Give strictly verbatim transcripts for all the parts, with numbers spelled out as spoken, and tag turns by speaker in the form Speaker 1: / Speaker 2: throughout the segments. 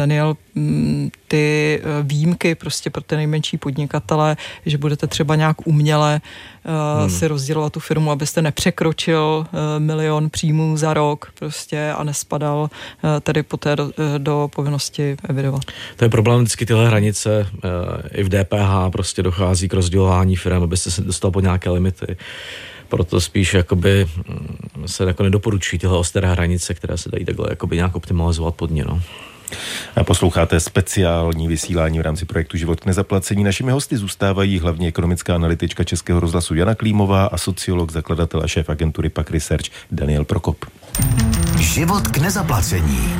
Speaker 1: Daniel, ty výjimky prostě pro ty nejmenší podnikatele, že budete třeba nějak uměle hmm. si rozdělovat tu firmu, abyste nepřekročil milion příjmů za rok prostě a nespadal tedy poté do, do povinnosti evidovat.
Speaker 2: To je problém vždycky tyhle hranice, i v D P H prostě dochází k rozdělování firm, abyste se dostal pod nějaké limity. Proto spíš jakoby se jako nedoporučují tyhle ostré hranice, které se dají takhle jakoby nějak optimalizovat pod ně, no.
Speaker 3: A posloucháte speciální vysílání v rámci projektu Život k nezaplacení. Našimi hosty zůstávají hlavně ekonomická analytička Českého rozhlasu Jana Klímová a sociolog, zakladatel a šéf agentury P A C Research Daniel Prokop.
Speaker 4: Život k nezaplacení.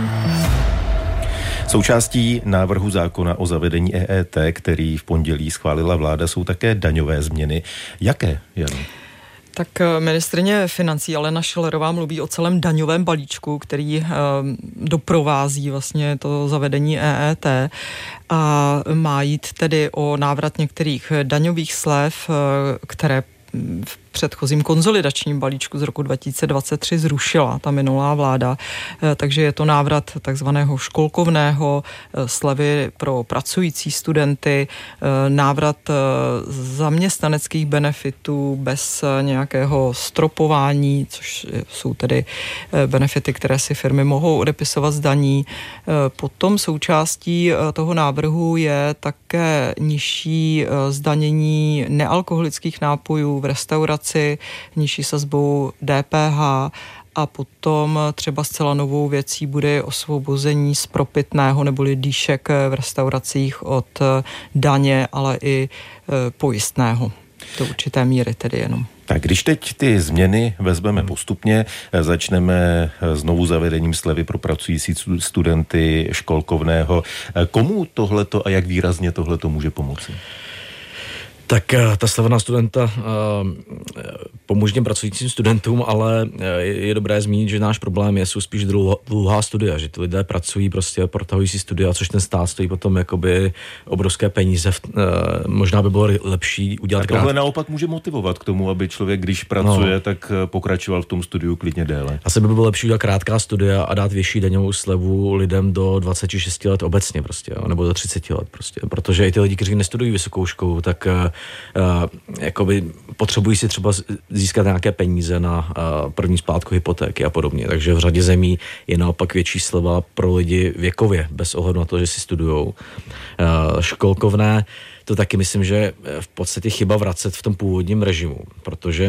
Speaker 3: Součástí návrhu zákona o zavedení E E T, který v pondělí schválila vláda, jsou také daňové změny. Jaké, Janu?
Speaker 1: Tak ministryně financí Alena Schillerová mluví o celém daňovém balíčku, který eh, doprovází vlastně to zavedení E E T a má jít tedy o návrat některých daňových slev, eh, které v předchozím konzolidačním balíčku z roku dva tisíce dvacet tři zrušila ta minulá vláda, takže je to návrat takzvaného školkovného, slevy pro pracující studenty, návrat zaměstnaneckých benefitů bez nějakého stropování, což jsou tedy benefity, které si firmy mohou odepisovat z daní. Potom součástí toho návrhu je také nižší zdanění nealkoholických nápojů v restauraci, nižší sazbou D P H a potom třeba zcela novou věcí bude osvobození z propitného neboli dýšek v restauracích od daně, ale i pojistného. Do určité míry tedy jenom.
Speaker 3: Tak když teď ty změny vezmeme postupně, začneme znovu zavedením slevy pro pracující studenty školkovného. Komu tohleto a jak výrazně tohleto může pomoci?
Speaker 2: Tak ta sleva na studenta pomůže těm pracujícím studentům, ale je dobré zmínit, že náš problém je, jsou spíš dlouhá studia, že ty lidé pracují prostě, protahují si studia, což ten stát stojí potom jakoby obrovské peníze. Možná by bylo lepší udělat...
Speaker 3: A tohle krát... naopak může motivovat k tomu, aby člověk, když pracuje, no. tak pokračoval v tom studiu klidně déle.
Speaker 2: Asi by bylo lepší udělat krátká studia a dát větší daňovou slevu lidem do dvacet šest let obecně prostě, jo, nebo do třicet let prostě, protože i ty lidi, kteří nestudují vysokou školu, tak Uh, jakoby potřebují si třeba získat nějaké peníze na uh, první splátku hypotéky a podobně. Takže v řadě zemí je naopak větší sleva pro lidi věkově, bez ohledu na to, že si studujou. Uh, školkovné, to taky myslím, že v podstatě chyba vracet v tom původním režimu, protože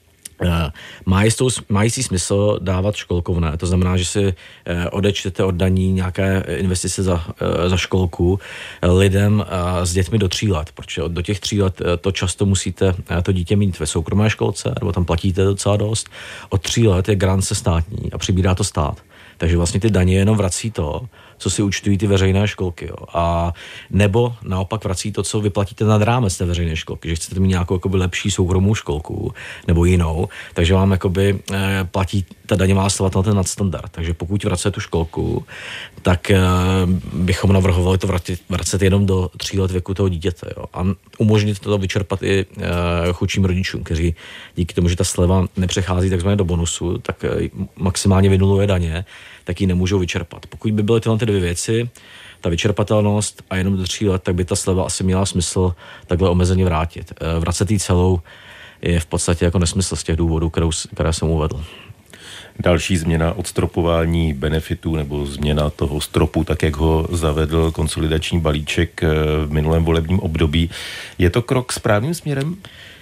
Speaker 2: Má jistou, má jistý smysl dávat školkovné, to znamená, že si odečtete od daní nějaké investice za, za školku lidem s dětmi do tří let, protože do těch tří let to často musíte to dítě mít ve soukromé školce, nebo tam platíte docela dost. Od tří let je garance státní a přibírá to stát. Takže vlastně ty daně jenom vrací to, co si účtují ty veřejné školky. Jo. A nebo naopak vrací to, co vyplatíte nad rámec té veřejné školky, že chcete mít nějakou jakoby lepší soukromou školku nebo jinou, takže vám jakoby eh, platí ta daňová sleva na ten nadstandard. Takže pokud vracete tu školku, tak eh, bychom navrhovali to vracet, vracet jenom do tří let věku toho dítěte. Jo. A umožnit to vyčerpat i eh, chudším rodičům, kteří díky tomu, že ta sleva nepřechází takzvaně do bonusu, tak eh, maximálně vynuluje daně, tak ji nemůžou vyčerpat. Pokud by byly tyhle ty dvě věci, ta vyčerpatelnost a jenom do tří let, tak by ta sleva asi měla smysl takhle omezeně vrátit. Vracet jí celou je v podstatě jako nesmysl z těch důvodů, kterou, které jsem uvedl.
Speaker 3: Další změna odstropování benefitů nebo změna toho stropu, tak jak ho zavedl konsolidační balíček v minulém volebním období. Je to krok správným směrem?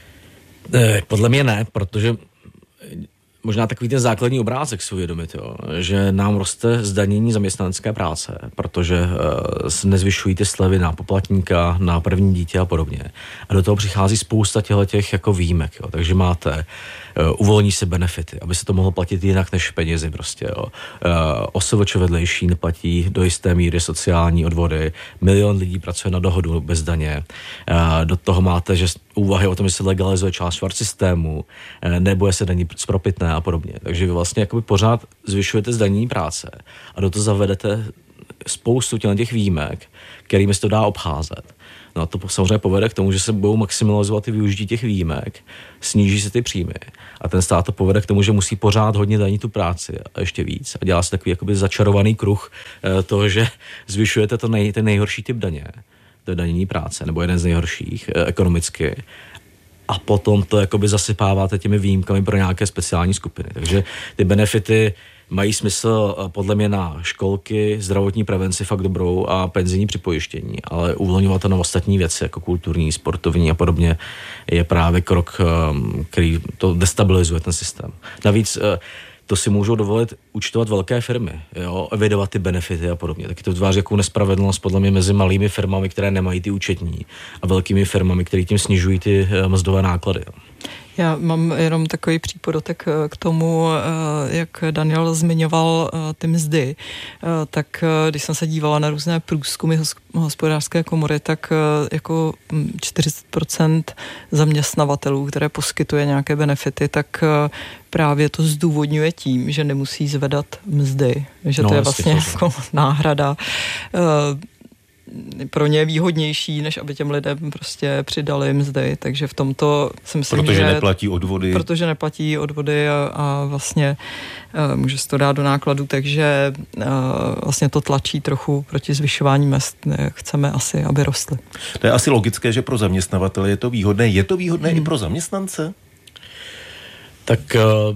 Speaker 2: Podle mě ne, protože možná takový ten základní obrázek si uvědomit, jo, že nám roste zdanění zaměstnanecké práce, protože uh, se nezvyšují ty slevy na poplatníka, na první dítě a podobně. A do toho přichází spousta těch jako výjimek, jo. Takže máte uh, uvolní se benefity, aby se to mohlo platit jinak než penězi prostě, jo. Uh, O S V Č vedlejší neplatí do jisté míry sociální odvody, milion lidí pracuje na dohodu bez daně. Uh, do toho máte, že úvahy o tom, že se legalizuje část švart systému, uh, nebo se daní z propitné a podobně. Takže vy vlastně jakoby pořád zvyšujete zdanění práce a do toho zavedete spoustu těch výjimek, kterými se to dá obcházet. No a to samozřejmě povede k tomu, že se budou maximalizovat ty využití těch výjimek, sníží se ty příjmy a ten stát to povede k tomu, že musí pořád hodně danit tu práci a ještě víc. A dělá se takový jakoby začarovaný kruh toho, že zvyšujete to nej, ten nejhorší typ daně, to je danění práce, nebo jeden z nejhorších ekonomicky. A potom to jakoby zasypáváte těmi výjimkami pro nějaké speciální skupiny. Takže ty benefity mají smysl podle mě na školky, zdravotní prevenci fakt dobrou a penzijní připojištění, ale uvolňovat to na ostatní věci, jako kulturní, sportovní a podobně, je právě krok, který to destabilizuje ten systém. Navíc to si můžou dovolit účtovat velké firmy, jo, evidovat ty benefity a podobně. Taky to vytváří jakou nespravedlnost podle mě mezi malými firmami, které nemají ty účetní, a velkými firmami, které tím snižují ty mzdové náklady.
Speaker 1: Já mám jenom takový přípodotek k tomu, jak Daniel zmiňoval ty mzdy. Tak když jsem se dívala na různé průzkumy hospodářské komory, tak jako čtyřicet procent zaměstnavatelů, které poskytuje nějaké benefity, tak právě to zdůvodňuje tím, že nemusí zvedat mzdy. Že to no, je vlastně jako náhrada pro ně výhodnější, než aby těm lidem prostě přidali mzdy, takže v tomto si myslím,
Speaker 3: protože
Speaker 1: že...
Speaker 3: neplatí odvody.
Speaker 1: Protože neplatí odvody a, a vlastně uh, může se to dát do nákladu, takže uh, vlastně to tlačí trochu proti zvyšování mezd. Chceme asi, aby rostly.
Speaker 3: To je asi logické, že pro zaměstnavatele je to výhodné. Je to výhodné hmm. i pro zaměstnance?
Speaker 2: Tak... Uh...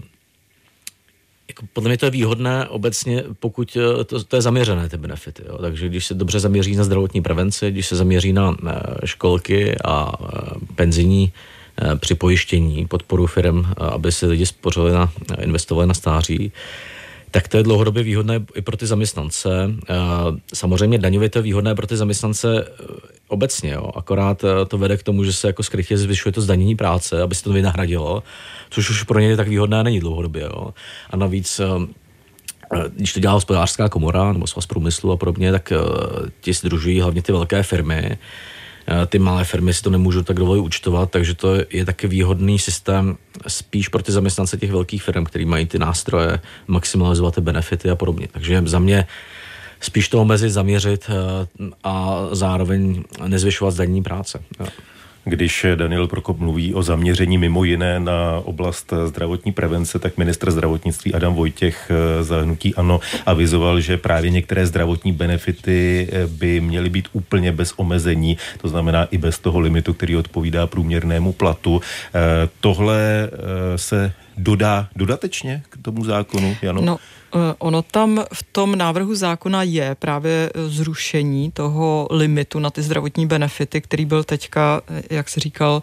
Speaker 2: Podle mě to je výhodné obecně, pokud to, to je zaměřené ty benefity. Jo. Takže když se dobře zaměří na zdravotní prevenci, když se zaměří na školky a penzijní připojištění, podporu firm, aby si lidi spořili na, investovali na stáří, tak to je dlouhodobě výhodné i pro ty zaměstnance. Samozřejmě daňově to je výhodné pro ty zaměstnance obecně, jo. Akorát to vede k tomu, že se jako skrytě zvyšuje to zdanění práce, aby se to vynahradilo, což už pro ně tak výhodné není dlouhodobě. Jo. A navíc, když to dělá hospodářská komora nebo svaz průmyslu a podobně, tak ti sdružují hlavně ty velké firmy. Ty malé firmy si to nemůžou tak dovolit účtovat, takže to je taky výhodný systém spíš pro ty zaměstnance těch velkých firm, který mají ty nástroje maximalizovat ty benefity a podobně. Takže za mě spíš to omezit, zaměřit a zároveň nezvyšovat zdanění práce.
Speaker 3: Když Daniel Prokop mluví o zaměření mimo jiné na oblast zdravotní prevence, tak ministr zdravotnictví Adam Vojtěch za hnutí ANO avizoval, že právě některé zdravotní benefity by měly být úplně bez omezení, to znamená i bez toho limitu, který odpovídá průměrnému platu. Tohle se dodá dodatečně k tomu zákonu, Jano?
Speaker 1: No. Ono tam v tom návrhu zákona je právě zrušení toho limitu na ty zdravotní benefity, který byl teďka, jak se říkal,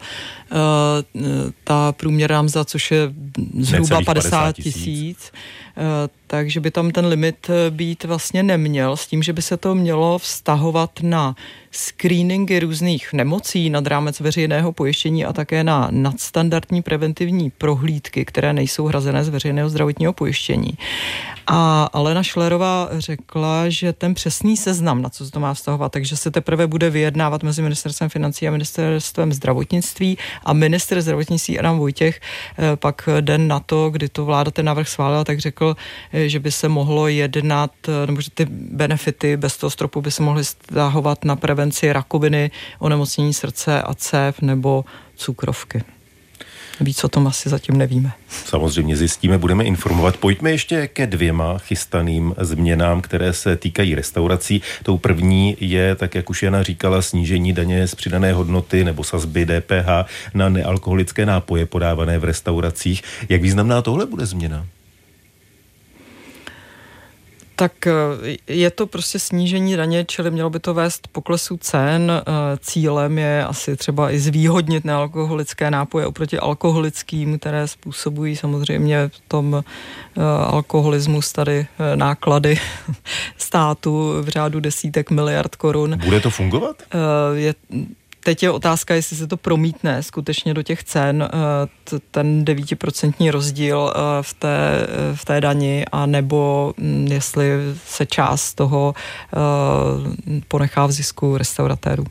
Speaker 1: ta průměrná mzda, což je zhruba padesát tisíc. Takže by tam ten limit být vlastně neměl, s tím, že by se to mělo vztahovat na screeningy různých nemocí nad rámec veřejného pojištění a také na nadstandardní preventivní prohlídky, které nejsou hrazené z veřejného zdravotního pojištění. A Alena Schillerová řekla, že ten přesný seznam, na co se to má vztahovat, takže se teprve bude vyjednávat mezi ministerstvem financí a ministerstvem zdravotnictví a ministr zdravotnictví Adam Vojtěch pak den na to, kdy to vláda ten návrh schválila, tak řekl, že by se mohlo jednat, nebo že ty benefity bez toho stropu by se mohly vztahovat na prevenci rakoviny, onemocnění srdce a cév nebo cukrovky. Víc o tom asi zatím nevíme.
Speaker 3: Samozřejmě zjistíme, budeme informovat. Pojďme ještě ke dvěma chystaným změnám, které se týkají restaurací. Tou první je, tak jak už Jana říkala, snížení daně z přidané hodnoty nebo sazby D P H na nealkoholické nápoje podávané v restauracích. Jak významná tohle bude změna?
Speaker 1: Tak je to prostě snížení daně, čili mělo by to vést poklesu cen. Cílem je asi třeba i zvýhodnit nealkoholické nápoje oproti alkoholickým, které způsobují samozřejmě v tom alkoholismus tady náklady státu v řádu desítek miliard korun.
Speaker 3: Bude to fungovat?
Speaker 1: Je Teď je otázka, jestli se to promítne skutečně do těch cen, ten devítiprocentní rozdíl v té, v té dani, a nebo jestli se část toho ponechá v zisku restauratérů.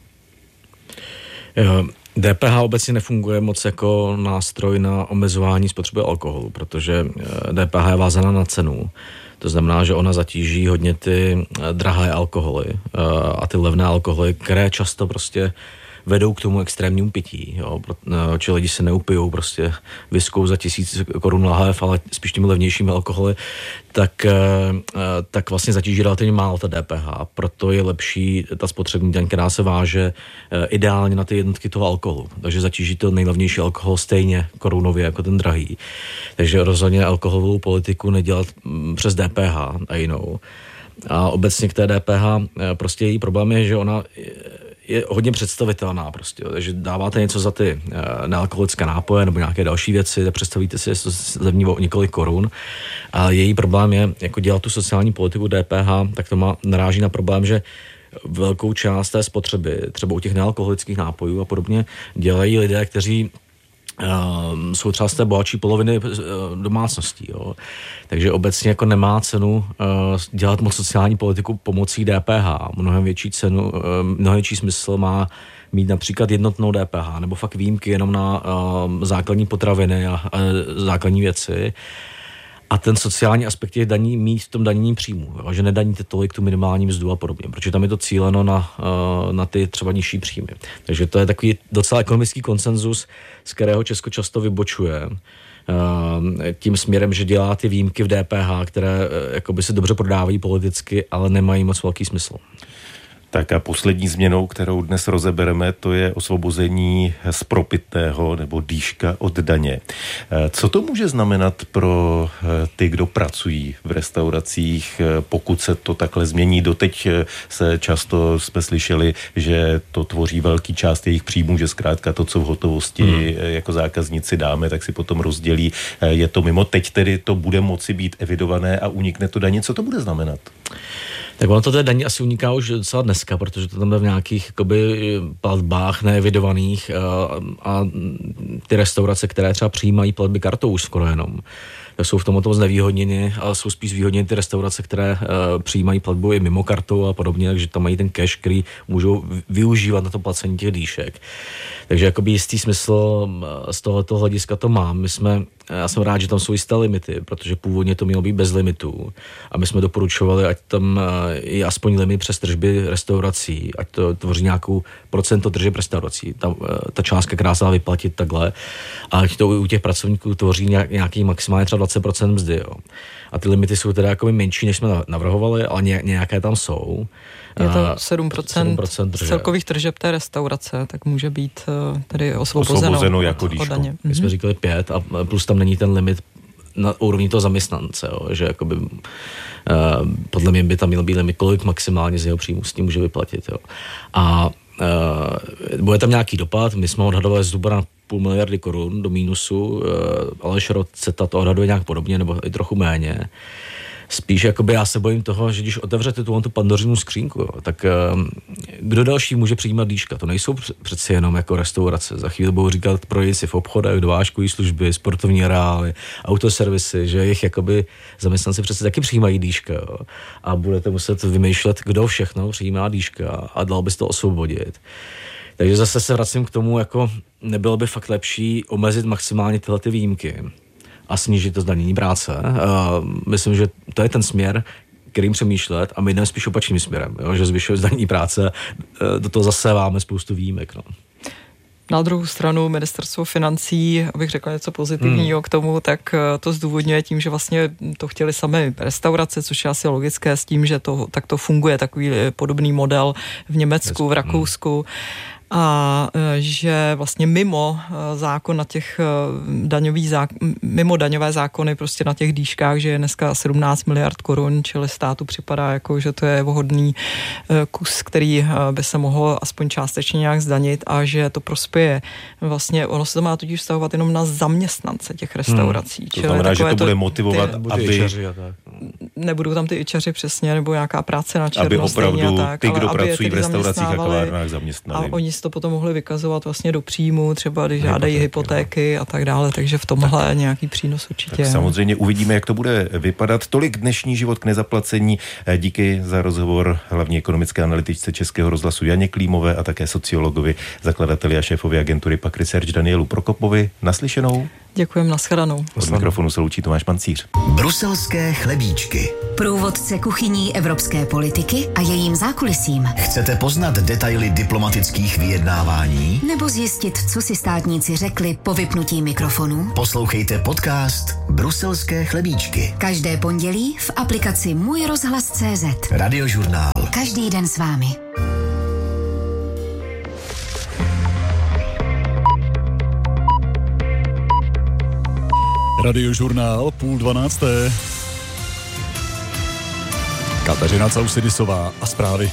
Speaker 2: D P H obecně nefunguje moc jako nástroj na omezování spotřeby alkoholu, protože D P H je vázaná na cenu. To znamená, že ona zatíží hodně ty drahé alkoholy a ty levné alkoholy, které často prostě vedou k tomu extrémnímu pití. Jo. Či lidi se neupijou prostě viskou za tisíc korun lahev, ale spíš těmi levnějšími alkoholy, tak, tak vlastně zatíží relativně málo ta D P H. Proto je lepší ta spotřební daň, která se váže ideálně na ty jednotky toho alkoholu. Takže zatíží to nejlevnější alkohol stejně korunově jako ten drahý. Takže rozhodně alkoholovou politiku nedělat přes D P H a jinou. A obecně k té D P H prostě její problém je, že ona je hodně představitelná prostě, takže dáváte něco za ty e, nealkoholické nápoje nebo nějaké další věci, tak představíte si, že to zlevní o několik korun. A její problém je, jako dělat tu sociální politiku D P H, tak to má, naráží na problém, že velkou část té spotřeby, třeba u těch nealkoholických nápojů a podobně, dělají lidé, kteří Uh, jsou třeba z té bohatší poloviny uh, domácností. Jo. Takže obecně jako nemá cenu uh, dělat moc sociální politiku pomocí D P H. Mnohem větší cenu, uh, mnohem větší smysl má mít například jednotnou D P H nebo fakt výjimky jenom na uh, základní potraviny a, a základní věci. A ten sociální aspekt těch daní mít v tom danění příjmu, jo, že nedaníte tolik tu minimální mzdu a podobně, protože tam je to cíleno na, na ty třeba nižší příjmy. Takže to je takový docela ekonomický konsenzus, z kterého Česko často vybočuje tím směrem, že dělá ty výjimky v D P H, které jakoby se dobře prodávají politicky, ale nemají moc velký smysl.
Speaker 3: Tak a poslední změnou, kterou dnes rozebereme, to je osvobození z propitného nebo dýška od daně. Co to může znamenat pro ty, kdo pracují v restauracích, pokud se to takhle změní? Doteď se často jsme slyšeli, že to tvoří velký část jejich příjmů, že zkrátka to, co v hotovosti hmm. jako zákazníci dáme, tak si potom rozdělí. Je to mimo. Teď tedy to bude moci být evidované a unikne to daně. Co to bude znamenat?
Speaker 2: Tak ono to té daní asi uniká už docela dneska, protože to tam je v nějakých jakoby, platbách neevidovaných a, a ty restaurace, které třeba přijímají platby kartou už skoro jenom, tak jsou v tomto moc nevýhodněny, ale jsou spíš výhodněny ty restaurace, které uh, přijímají platbu i mimo kartou a podobně, takže tam mají ten cash, který můžou využívat na to placení těch dýšek. Takže jakoby jistý smysl z tohoto hlediska to mám. My jsme, já jsem rád, že tam jsou jisté limity, protože původně to mělo být bez limitů a my jsme doporučovali, ať tam je aspoň limit přes tržby restaurací, ať to tvoří nějakou procento tržeb restaurací. Ta, ta částka, která se dá vyplatit takhle, a ať to u těch pracovníků tvoří nějaký maximálně třeba dvacet procent mzdy. Jo. A ty limity jsou teda jakoby menší, než jsme navrhovali, ale nějaké tam jsou.
Speaker 1: Je to sedm procent, sedm procent celkových tržeb té restaurace, tak může být tedy osvobozeno,
Speaker 3: osvobozeno jako dýško.
Speaker 2: My jsme říkali pět a plus tam není ten limit na úrovni toho zaměstnance, jo, že jakoby, uh, podle mě by tam měl být limit, kolik maximálně z jeho příjmu s tím může vyplatit. Jo. A uh, bude tam nějaký dopad, my jsme odhadovali zhruba na půl miliardy korun do mínusu, uh, Aleš Roceta to odhaduje nějak podobně, nebo i trochu méně. Spíš jakoby já se bojím toho, že když otevřete tu, tu pandořinu skřínku, jo, tak um, kdo další může přijímat dýška? To nejsou přeci jenom jako restaurace. Za chvíli budou říkat prodejci v obchodech, dovážkové služby, sportovní areály, autoservisy, že jejich jakoby zaměstnanci přeci taky přijímají dýška. Jo, a budete muset vymýšlet, kdo všechno přijímá dýška a dal bys to osvobodit. Takže zase se vracím k tomu, jako nebylo by fakt lepší omezit maximálně tyhle ty výjimky a snížit to zdanění práce. Uh, myslím, že to je ten směr, kterým přemýšlet a my jdeme spíš opačným směrem, jo? Že zvyšuje zdanění práce, uh, do toho zase máme spoustu výjimek. No.
Speaker 1: Na druhou stranu ministerstvo financí, abych řekla něco pozitivního hmm. k tomu, tak to zdůvodňuje tím, že vlastně to chtěli sami restaurace, což je asi logické s tím, že to takto funguje, takový podobný model v Německu, v Rakousku. A že vlastně mimo zákon na těch daňových zákon, mimo daňové zákony prostě na těch dýškách, že je dneska sedmnáct miliard korun, čili státu připadá jako, že to je vhodný kus, který by se mohl aspoň částečně nějak zdanit a že to prospěje. Vlastně ono se to má tudíž vztahovat jenom na zaměstnance těch restaurací.
Speaker 3: Hmm. To znamená, že to, to bude motivovat, ty, aby...
Speaker 1: Nebudou tam ty ičaři přesně, nebo nějaká práce na černo.
Speaker 3: Aby opravdu
Speaker 1: tak,
Speaker 3: ty, kdo pracují v restauracích a kavárnách, zaměstnali.
Speaker 1: A oni to potom mohli vykazovat vlastně do příjmu, třeba když žádají hypotéky a tak dále, takže v tomhle tak, nějaký přínos určitě.
Speaker 3: Tak samozřejmě uvidíme, jak to bude vypadat. Tolik dnešní Život k nezaplacení. Díky za rozhovor hlavní ekonomické analytičce Českého rozhlasu Janě Klímové a také sociologovi, zakladateli a šéfovi agentury PAQ Research Danielu Prokopovi. Naslyšenou.
Speaker 1: Děkujem, nashledanou.
Speaker 3: Od mikrofonu se loučí Tomáš Pancíř.
Speaker 4: Bruselské chlebíčky. Průvodce kuchyní evropské politiky a jejím zákulisím. Chcete poznat detaily diplomatických vyjednávání? Nebo zjistit, co si státníci řekli po vypnutí mikrofonu? Poslouchejte podcast Bruselské chlebíčky. Každé pondělí v aplikaci Můj rozhlas tečka cé zet. Radiožurnál. Každý den s vámi.
Speaker 5: Radiožurnál, půl dvanácté. Kateřina Causidisová a zprávy.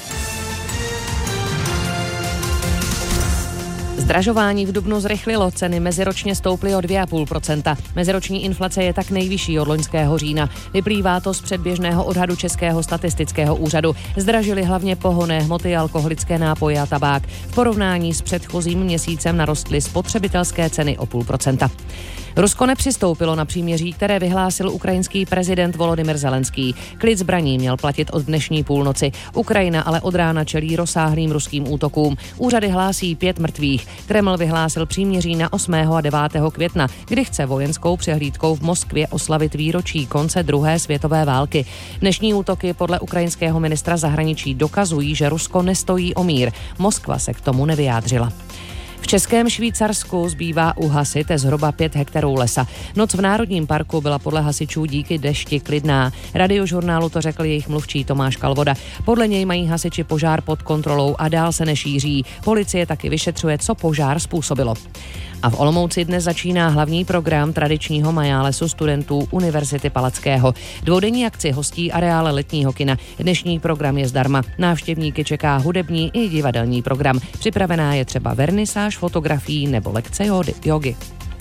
Speaker 6: Zdražování v dubnu zrychlilo, ceny meziročně stouply o dvě celá pět procenta. Meziroční inflace je tak nejvyšší od loňského října. Vyplývá to z předběžného odhadu Českého statistického úřadu. Zdražily hlavně pohonné hmoty, alkoholické nápoje a tabák. V porovnání s předchozím měsícem narostly spotřebitelské ceny o půl procenta. Rusko nepřistoupilo na příměří, které vyhlásil ukrajinský prezident Volodymyr Zelenský. Klid zbraní měl platit od dnešní půlnoci. Ukrajina ale od rána čelí rozsáhlým ruským útokům. Úřady hlásí pět mrtvých. Kreml vyhlásil příměří na osmého a devátého května, kdy chce vojenskou přehlídkou v Moskvě oslavit výročí konce druhé světové války. Dnešní útoky podle ukrajinského ministra zahraničí dokazují, že Rusko nestojí o mír. Moskva se k tomu nevyjádřila. V Českém Švýcarsku zbývá uhasit zhruba pět hektarů lesa. Noc v Národním parku byla podle hasičů díky dešti klidná. Radiožurnálu to řekl jejich mluvčí Tomáš Kalvoda. Podle něj mají hasiči požár pod kontrolou a dál se nešíří. Policie taky vyšetřuje, co požár způsobilo. A v Olomouci dnes začíná hlavní program tradičního majálesu studentů Univerzity Palackého. Dvoudenní akci hostí areál letního kina. Dnešní program je zdarma. Návštěvníky čeká hudební i divadelní program. Připravená je třeba vernisáž fotografií nebo lekce jogy.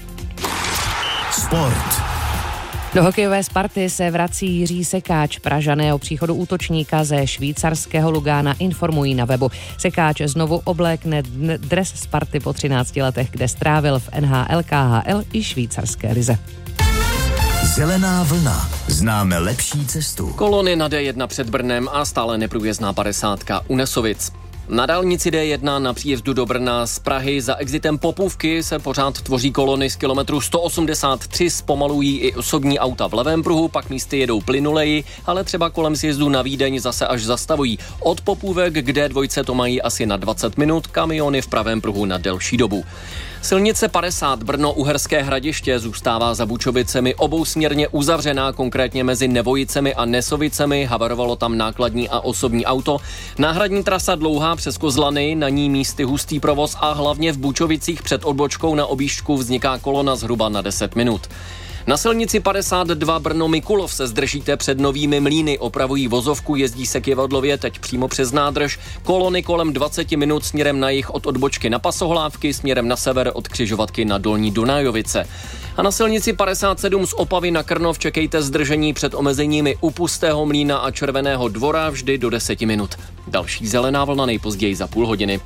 Speaker 4: Sport.
Speaker 6: Do hokejové Sparty se vrací Jiří Sekáč. Pražané o příchodu útočníka ze švýcarského Lugána informují na webu. Sekáč znovu oblékne dres Sparty po třinácti letech, kde strávil v N H L, K H L i švýcarské lize.
Speaker 4: Zelená vlna. Známe lepší cestu.
Speaker 7: Kolony na D jedna před Brnem a stále neprůjezdná padesátka u Nesovic. Na dálnici D jedna na příjezdu do Brna z Prahy za exitem Popůvky se pořád tvoří kolony z kilometru sto osmdesát tři, zpomalují i osobní auta v levém pruhu, pak místy jedou plynuleji, ale třeba kolem sjezdu na Vídeň zase až zastavují. Od Popůvek k D dva to mají asi na dvacet minut, kamiony v pravém pruhu na delší dobu. Silnice padesát Brno-Uherské Hradiště zůstává za Bučovicemi obousměrně uzavřená, konkrétně mezi Nevojicemi a Nesovicemi, havarovalo tam nákladní a osobní auto. Náhradní trasa dlouhá přes Kozlany, na ní místy hustý provoz a hlavně v Bučovicích před odbočkou na objížďku vzniká kolona zhruba na deset minut. Na silnici padesát dva Brno-Mikulov se zdržíte před Novými Mlýny, opravují vozovku, jezdí se k Jevadlově, teď přímo přes nádrž. Kolony kolem dvacet minut směrem na jih od odbočky na Pasohlávky, směrem na sever od křižovatky na Dolní Dunajovice. A na silnici padesát sedm z Opavy na Krnov čekejte zdržení před omezeními u Pustého Mlýna a Červeného Dvora vždy do deseti minut. Další zelená vlna nejpozději za půl hodiny.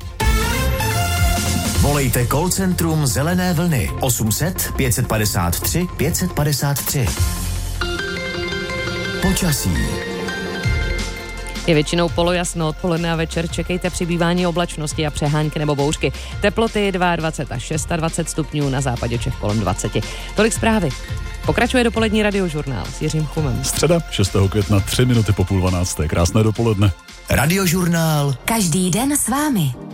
Speaker 4: Volejte call centrum Zelené vlny osm set pět padesát tři pět padesát tři. Počasí.
Speaker 6: Je většinou polojasno, odpoledne a večer čekejte přibývání oblačnosti a přehánky nebo bouřky. Teploty dvacet dva až dvacet šest stupňů, na západě Čech kolem dvacet. Tolik zprávy. Pokračuje dopolední radiožurnál s Jiřím Chumem.
Speaker 5: Středa, šestého května, tři minuty po půl dvanácté. Krásné dopoledne.
Speaker 4: Radiožurnál. Každý den s vámi.